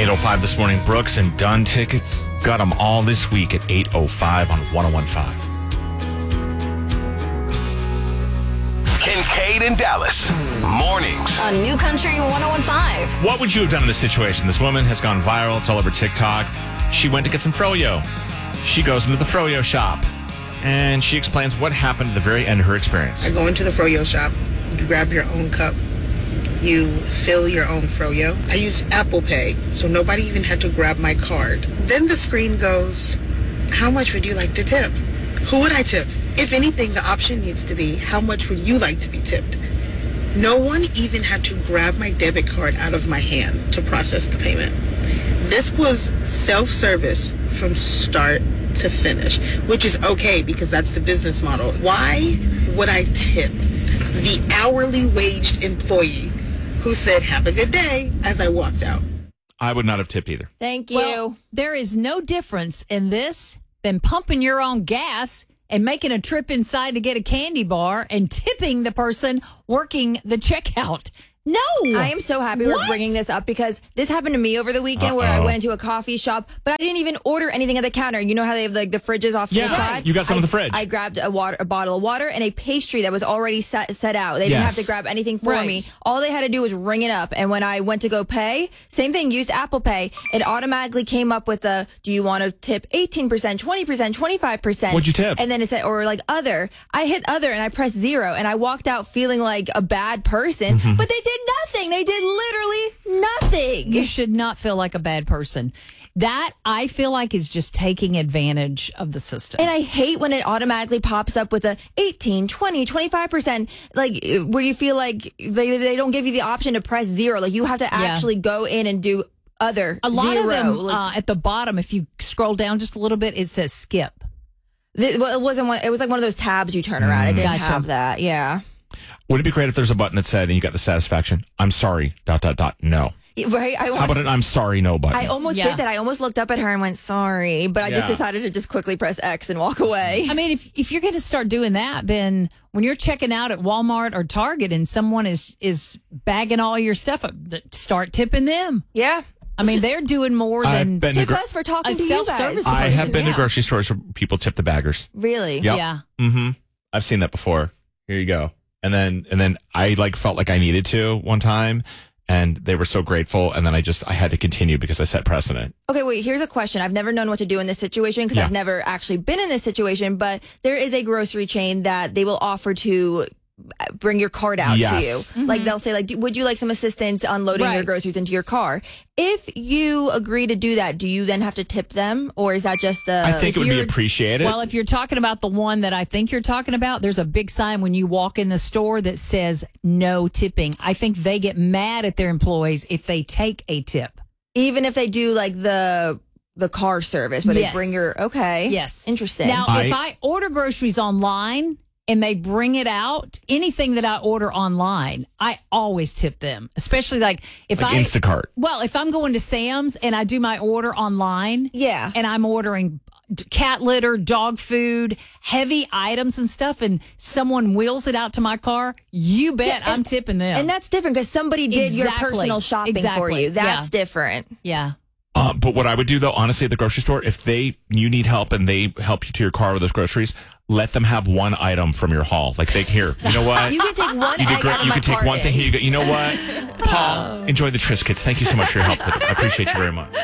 8:05 this morning. Brooks and Dunn tickets. Got them all this week at 8:05 on 1015. Kincaid and Dallas. Mornings. On New Country 1015. What would you have done in this situation? This woman has gone viral. It's all over TikTok. She went to get some froyo. She goes into the froyo shop, and she explains what happened at the very end of her experience. I go into the froyo shop. You grab your own cup. You fill your own froyo. I used Apple Pay, so nobody even had to grab my card. Then the screen goes, how much would you like to tip? Who would I tip? If anything, the option needs to be, how much would you like to be tipped? No one even had to grab my debit card out of my hand to process the payment. This was self-service from start to finish, which is okay because that's the business model. Why would I tip the hourly waged employee who said, have a good day, as I walked out? I would not have tipped either. Thank you. Well, there is no difference in this than pumping your own gas and making a trip inside to get a candy bar and tipping the person working the checkout. No. I am so happy we're bringing this up because this happened to me over the weekend where I went into a coffee shop, but I didn't even order anything at the counter. You know how they have like the fridges off to the side? You got some in the fridge. I grabbed a bottle of water and a pastry that was already set out. They didn't have to grab anything for me. All they had to do was ring it up. And when I went to go pay, same thing, used Apple Pay. It automatically came up with do you want to tip 18%, 20%, 25%? What'd you tip? And then it said, or like other. I hit other and I pressed 0 and I walked out feeling like a bad person, but they did nothing. They did literally nothing. You should not feel like a bad person. That, I feel like, is just taking advantage of the system. And I hate when it automatically pops up with a 18, 20, 25%, like where you feel like they don't give you the option to press 0. Like you have to actually go in and do other. A lot 0. of them at the bottom, if you scroll down just a little bit, it says skip. Well, it wasn't one. It was like one of those tabs you turn around. It didn't have that. Yeah. Would it be great if there's a button that said, and you got the satisfaction, I'm sorry, ... no. Right? How about an I'm sorry, no button? I almost did that. I almost looked up at her and went, sorry, but I just decided to just quickly press X and walk away. I mean, if you're going to start doing that, then when you're checking out at Walmart or Target and someone is bagging all your stuff up, start tipping them. Yeah. I mean, they're doing more than tip us for talking to you guys. I have been to grocery stores where people tip the baggers. Really? Yep. Yeah. Mm-hmm. I've seen that before. Here you go. And then I felt like I needed to one time, and they were so grateful, and then I had to continue because I set precedent. Okay, wait, here's a question. I've never known what to do in this situation because I've never actually been in this situation, but there is a grocery chain that they will offer to bring your cart out to you. Mm-hmm. Like they'll say, would you like some assistance unloading your groceries into your car? If you agree to do that, do you then have to tip them, or is that just I think it would be appreciated. Well, if you're talking about the one that I think you're talking about, there's a big sign when you walk in the store that says no tipping. I think they get mad at their employees if they take a tip, even if they do like the car service where they bring your Yes, interesting. Now, if I order groceries online and they bring it out, anything that I order online, I always tip them. Especially if Instacart. Well, if I'm going to Sam's and I do my order online, and I'm ordering cat litter, dog food, heavy items and stuff, and someone wheels it out to my car, you bet I'm tipping them. And that's different because somebody did your personal shopping for you. That's different. Yeah. But what I would do, though, honestly, at the grocery store, if you need help and they help you to your car with those groceries, let them have one item from your haul. Here, you know what? You can take one egg out of You my can take one carton. thing. Here you go. You know what? Paul, enjoy the Triscuits. Thank you so much for your help. I appreciate you very much.